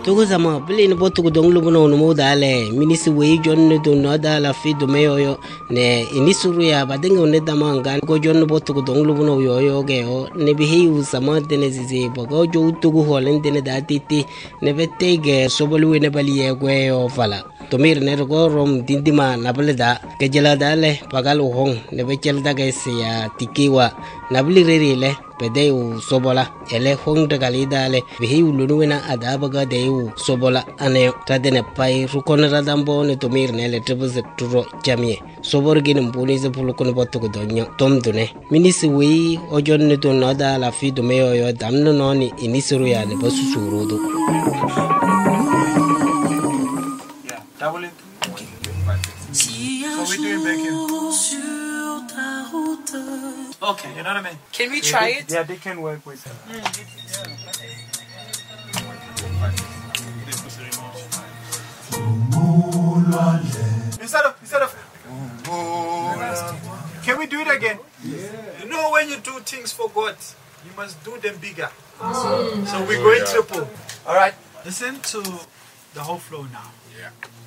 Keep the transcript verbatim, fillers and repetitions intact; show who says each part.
Speaker 1: Tuguzama, Billy Botu Donglubuno, no Modale, Minister Way, John do Nodala, Feed the Mayo, Ne, Inisuria, Badingo Nedamangan, go John Botu Donglubuno, Yoyo, Nebihi, Sama Denezi, Bogojo, Tugu Holland, Denedati, never take a Sobolu Nebali, Way or Vala. Tomir Nergo, Rom, Dindima, Nabaleda, Kajala Dale, Pagalo Hong, never Cheldagesia, Tikiwa, Nabli Rile. Pedeu sobola ele hong de galidale bihi ulunuena adabaga deu sobola ane tadene pai rukon radambo ne tomir ne le trebze turo jamie sobor gin mbuni ze pulukon botu ko donyo tom dune minisi wi ojon ne to nada la fi do meyo yo damno noni inisuru ya ne basu surudo
Speaker 2: yeah double it so we do it back in okay, you know what I mean?
Speaker 3: Can we try
Speaker 2: yeah,
Speaker 3: it?
Speaker 2: Yeah, they can work with it. Mm. Instead of, instead of, can we do it again? Yeah. You know, when you do things for God, you must do them bigger. Mm. So we're going triple. All right, listen to the whole flow now. Yeah.